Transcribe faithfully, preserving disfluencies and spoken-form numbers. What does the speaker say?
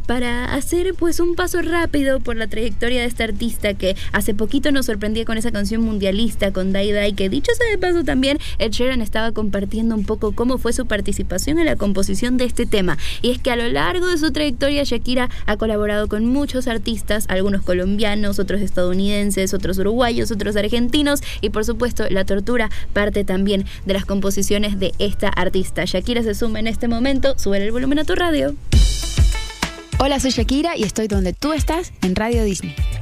para hacer pues un paso rápido por la trayectoria de esta artista que hace poquito nos sorprendía con esa canción mundialista con Die Die, que dicho sea de paso también Ed Sheeran estaba compartiendo un poco cómo fue su participación en la composición de este tema. Y es que a lo largo de su trayectoria Shakira ha colaborado con muchos artistas, algunos colombianos, otros estadounidenses, otros uruguayos, otros argentinos, y por supuesto La Tortura parte también de las composiciones de esta artista. Shakira se suma en este momento. Sube el volumen a tu radio. Hola, soy Shakira y estoy donde tú estás, en Radio Disney.